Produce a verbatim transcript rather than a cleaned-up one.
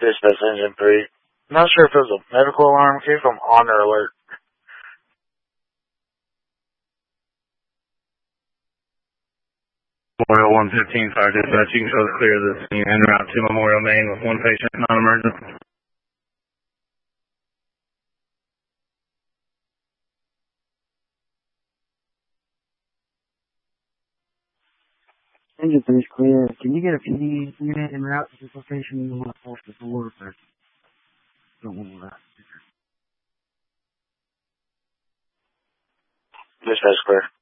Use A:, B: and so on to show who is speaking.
A: Dispatch Engine three. Not sure if it was a medical alarm. Came from Honor Alert.
B: Memorial one fifteen, Fire Dispatch. You can show the clear of the scene en route to Memorial Main with one patient, non-emergent.
C: Engine three is clear. Can you get a P D unit en route to this location? You want to force the door, but don't want that.
A: Dispatch clear.